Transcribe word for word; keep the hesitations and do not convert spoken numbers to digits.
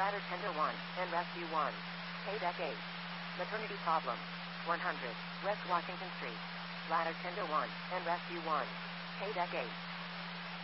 Ladder Tender one, and Rescue one. Paydeck eight. Maternity problem. one hundred, West Washington Street. Ladder Tender one, and Rescue one. Paydeck eight.